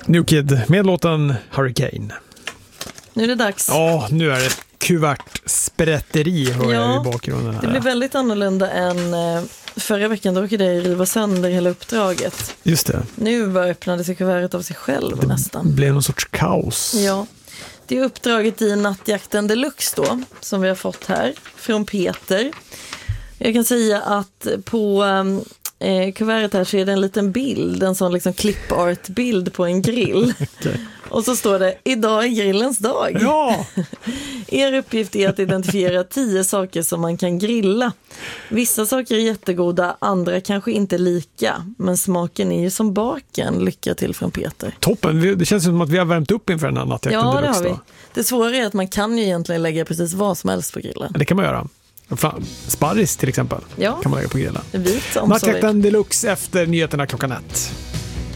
New Kid med låten Hurricane. Nu är det dags. Ja, nu är det kuvertsprätteri hör jag i bakgrunden här. Det blir väldigt annorlunda än förra veckan. Då råkade jag riva sönder hela uppdraget. Just det. Nu bara öppnade sig kuvertet av sig själv nästan. Det blev någon sorts kaos. Ja. Det är uppdraget i Nattjakten Deluxe då, som vi har fått här från Peter. Jag kan säga att på kuvertet här så är det en liten bild, en sån liksom clipart-bild på en grill. Okay. Och så står det, idag är grillens dag. Ja! Er uppgift är att identifiera 10 saker som man kan grilla. Vissa saker är jättegoda, andra kanske inte lika. Men smaken är ju som baken. Lycka till från Peter. Toppen, det känns som att vi har värmt upp inför en annan Nattjakten Deluxe. Ja, det har vi. Då. Det svåra är att man kan ju egentligen lägga precis vad som helst på grillen. Det kan man göra. Sparris till exempel kan man lägga på grillen. Vit omsorg. Nattjakten Deluxe efter nyheterna klockan 1.